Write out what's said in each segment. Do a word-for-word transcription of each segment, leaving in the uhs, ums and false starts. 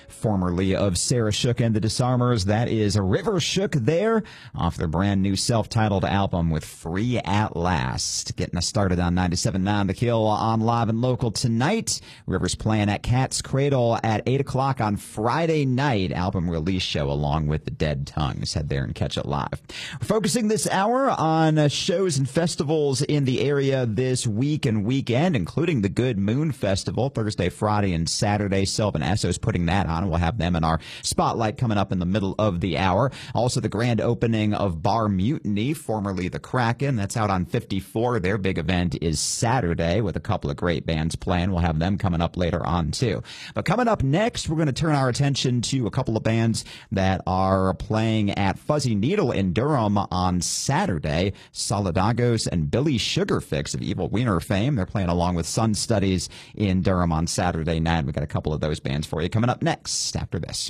formerly of Sarah Shook and the Disarmers. That is River Shook there off their brand new self-titled album with Free at Last. Getting us started on ninety-seven point nine The Kill on Live and Local tonight. Rivers playing at Cat's Cradle at eight o'clock on Friday night. Album release show along with the Dead Tongues. Head there and catch it live. We're focusing this hour on uh, shows and festivals in the area this week and weekend, including the Good Moon Festival, Thursday, Friday, and Saturday. Sylvan Esso's putting that on. We'll have them in our spotlight coming up in the middle of the hour. Also, the grand opening of Bar Mutiny, formerly the Kraken. That's out on fifty-four. Their big event is Saturday with a couple of great bands playing. We'll have them coming up later on, too. But coming up next, we're going to turn our attention to a couple of bands that are playing at Fuzzy Needle in Durham on Saturday. Solidagos and Billy Sugarfix of Evil Wiener fame. They're playing along with Sun Studies in Durham on Saturday night. We've got a couple of those bands for you coming up next after this.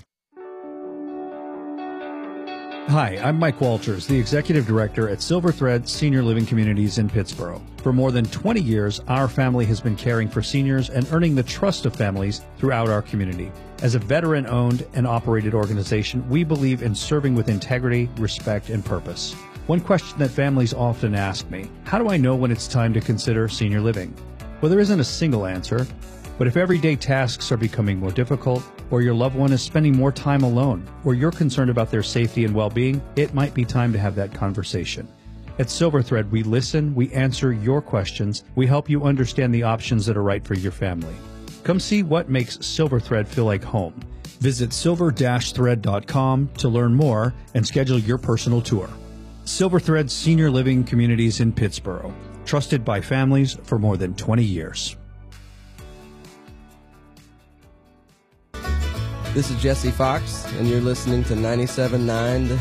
Hi, I'm Mike Walters, the Executive Director at Silver Thread Senior Living Communities in Pittsboro. For more than twenty years, our family has been caring for seniors and earning the trust of families throughout our community. As a veteran-owned and operated organization, we believe in serving with integrity, respect, and purpose. One question that families often ask me, how do I know when it's time to consider senior living? Well, there isn't a single answer, but if everyday tasks are becoming more difficult, or your loved one is spending more time alone, or you're concerned about their safety and well-being, it might be time to have that conversation. At Silver Thread, we listen, we answer your questions, we help you understand the options that are right for your family. Come see what makes Silver Thread feel like home. Visit silver dash thread dot com to learn more and schedule your personal tour. Silver Thread Senior Living Communities in Pittsboro, trusted by families for more than twenty years. This is Jesse Fox, and you're listening to ninety-seven point nine The